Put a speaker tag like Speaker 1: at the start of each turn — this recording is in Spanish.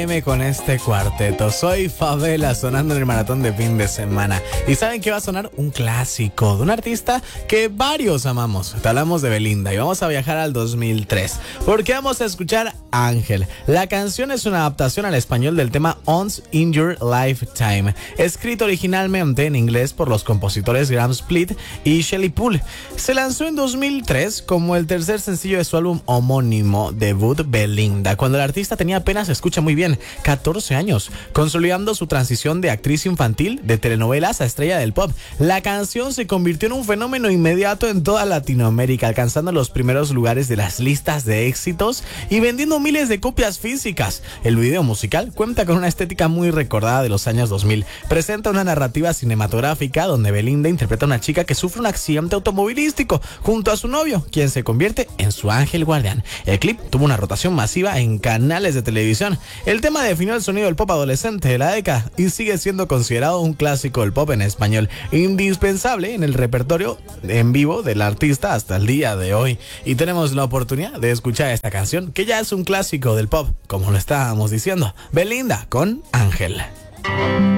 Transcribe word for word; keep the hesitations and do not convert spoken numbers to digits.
Speaker 1: eme con este cuarteto. Soy Favela, sonando en el maratón de fin de semana. Y ¿saben qué va a sonar? Un clásico de un artista que varios amamos. Te hablamos de Belinda y vamos a viajar al dos mil tres, porque vamos a escuchar Ángel. La canción es una adaptación al español del tema Once in Your Lifetime, escrito originalmente en inglés por los compositores Graham Split y Shelley Poole. Se lanzó en dos mil tres como el tercer sencillo de su álbum homónimo debut Belinda, cuando el artista tenía apenas, escucha muy bien, catorce años, consolidando su transición de actriz infantil de telenovelas a estrella del pop. La canción se convirtió en un fenómeno inmediato en toda Latinoamérica, alcanzando los primeros lugares de las listas de éxitos y vendiendo miles de copias físicas. El video musical cuenta con una estética muy recordada de los años dos mil. Presenta una narrativa cinematográfica donde Belinda interpreta a una chica que sufre un accidente automovilístico junto a su novio, quien se convierte en su ángel guardián. El clip tuvo una rotación masiva en canales de televisión. El tema definió el sonido del pop adolescente de la década y sigue siendo considerado un clásico del pop en español, indispensable en el repertorio en vivo del artista hasta el día de hoy. Y tenemos la oportunidad de escuchar esta canción, que ya es un clásico del pop, como lo estábamos diciendo. Belinda con Ángel.